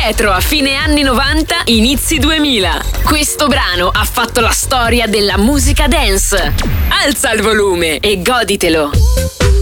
retro a fine anni 90, inizi 2000. Questo brano ha fatto la storia della musica dance. Alza il volume e goditelo.